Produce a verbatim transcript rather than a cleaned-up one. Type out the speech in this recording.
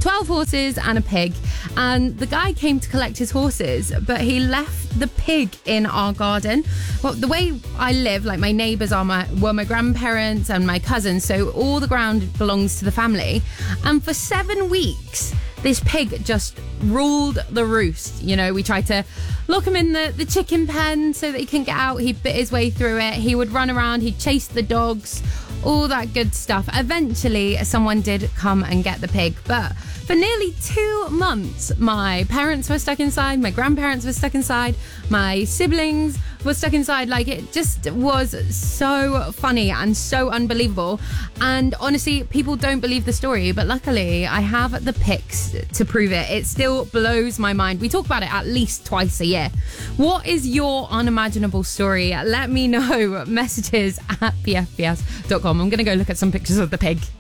twelve horses and a pig. And the guy came to collect his horses, but he left the pig in our garden. Well, the way I live, like my neighbours are my were my grandparents and my cousins, so all the ground belongs to the family. And for seven weeks, this pig just ruled the roost. You know, we tried to lock him in the, the chicken pen so that he couldn't get out. He bit his way through it. He would run around. He'd chase the dogs, all that good stuff. Eventually, someone did come and get the pig. But for nearly two months, my parents were stuck inside. My grandparents were stuck inside. My siblings were stuck inside. Like, it just was so funny and so unbelievable. And honestly, people don't believe the story, but luckily I have the pics to prove it. It still blows my mind. We talk about it at least twice a year. What is your unimaginable story? Let me know. Messages at b f b s dot com. I'm going to go look at some pictures of the pig.